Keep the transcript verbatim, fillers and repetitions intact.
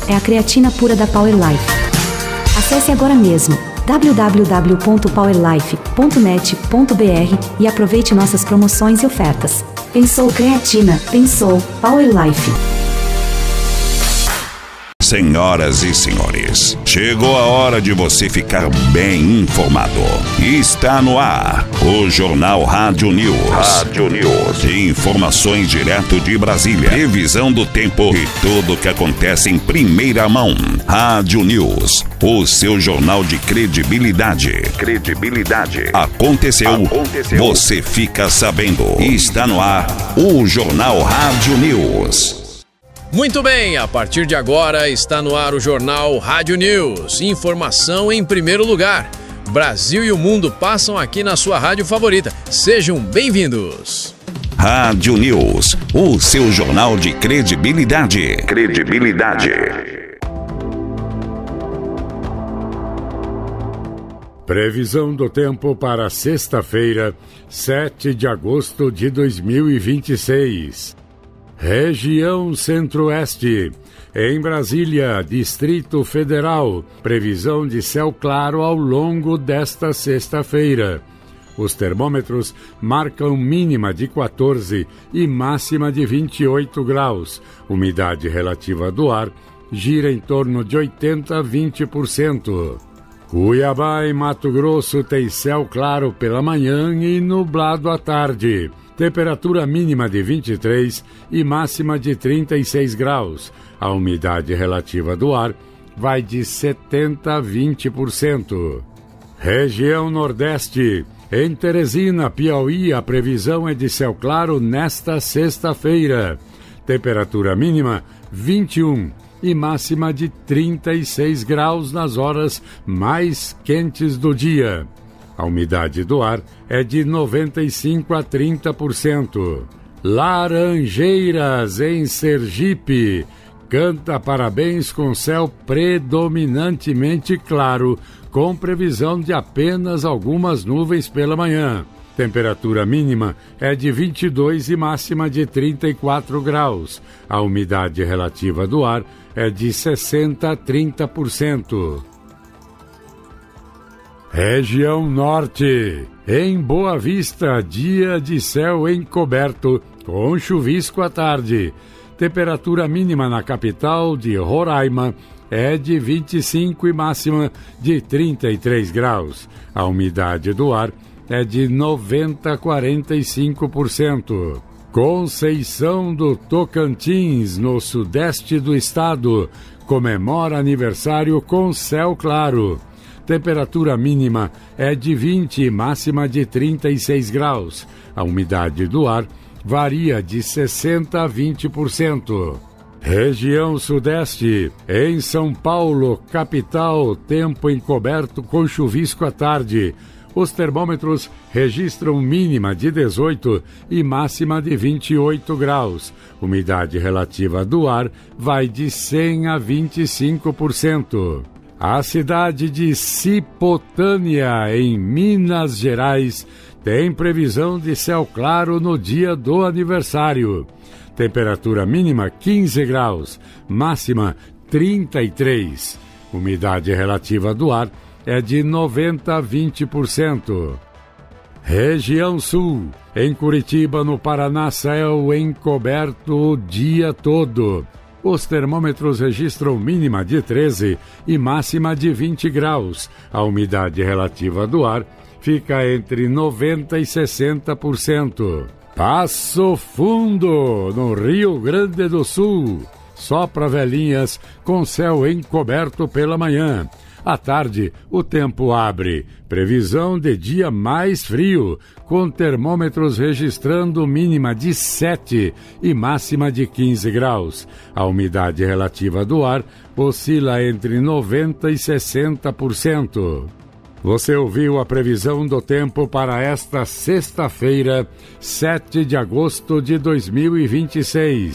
é a creatina pura da Power Life. Acesse agora mesmo w w w ponto power life ponto net ponto b r e aproveite nossas promoções e ofertas. Pensou creatina, pensou Power Life. Senhoras e senhores, chegou a hora de você ficar bem informado. Está no ar o Jornal Rádio News. Rádio News. Informações direto de Brasília. Previsão do tempo e tudo o que acontece em primeira mão. Rádio News, o seu jornal de credibilidade. Credibilidade. Aconteceu, Aconteceu. Você fica sabendo. Está no ar o Jornal Rádio News. Muito bem, a partir de agora está no ar o Jornal Rádio News. Informação em primeiro lugar. Brasil e o mundo passam aqui na sua rádio favorita. Sejam bem-vindos. Rádio News, o seu jornal de credibilidade. Credibilidade. Previsão do tempo para sexta-feira, sete de agosto de dois mil e vinte e seis. Região Centro-Oeste. Em Brasília, Distrito Federal, previsão de céu claro ao longo desta sexta-feira. Os termômetros marcam mínima de quatorze e máxima de vinte e oito graus. Umidade relativa do ar gira em torno de oitenta a vinte por cento. Cuiabá, em Mato Grosso, tem céu claro pela manhã e nublado à tarde. Temperatura mínima de vinte e três e máxima de trinta e seis graus. A umidade relativa do ar vai de setenta a vinte por cento. Região Nordeste. Em Teresina, Piauí, a previsão é de céu claro nesta sexta-feira. Temperatura mínima vinte e um e máxima de trinta e seis graus nas horas mais quentes do dia. A umidade do ar é de noventa e cinco a trinta por cento. Laranjeiras, em Sergipe, canta parabéns com céu predominantemente claro, com previsão de apenas algumas nuvens pela manhã. Temperatura mínima é de vinte e dois e máxima de trinta e quatro graus. A umidade relativa do ar é de sessenta a trinta por cento. Região Norte. Em Boa Vista, dia de céu encoberto, com chuvisco à tarde. Temperatura mínima na capital de Roraima é de vinte e cinco e máxima de trinta e três graus. A umidade do ar é de noventa a quarenta e cinco por cento. Conceição do Tocantins, no sudeste do estado, comemora aniversário com céu claro. Temperatura mínima é de vinte e máxima de trinta e seis graus. A umidade do ar varia de sessenta a vinte por cento. Região Sudeste. Em São Paulo, capital, tempo encoberto com chuvisco à tarde. Os termômetros registram mínima de dezoito e máxima de vinte e oito graus. Umidade relativa do ar vai de cem a vinte e cinco por cento. A cidade de Cipotânea, em Minas Gerais, tem previsão de céu claro no dia do aniversário. Temperatura mínima quinze graus, máxima trinta e três. Umidade relativa do ar é de noventa a vinte por cento. Região Sul. Em Curitiba, no Paraná, céu encoberto o dia todo. Os termômetros registram mínima de treze e máxima de vinte graus. A umidade relativa do ar fica entre noventa e sessenta por cento. Passo Fundo, no Rio Grande do Sul. Sopra velhinhas com céu encoberto pela manhã. À tarde, o tempo abre. Previsão de dia mais frio, com termômetros registrando mínima de sete e máxima de quinze graus. A umidade relativa do ar oscila entre noventa e sessenta por cento. Você ouviu a previsão do tempo para esta sexta-feira, sete de agosto de dois mil e vinte e seis.